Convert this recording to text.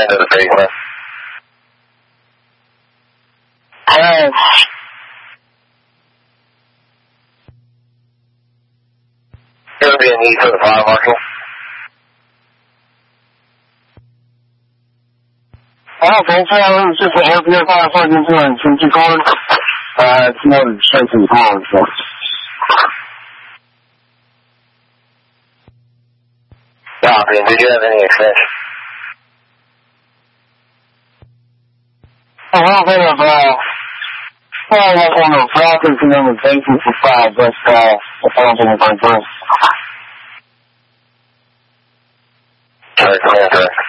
into the basement. There would be a need for the fire marshal. I don't think so. It was just an LPS firefighter doing safety card. It's more than safety card, so. Copy. Did you have any extension? I don't think I've, following up on the property number basis for 5, but, I don't think it's like this. Sorry,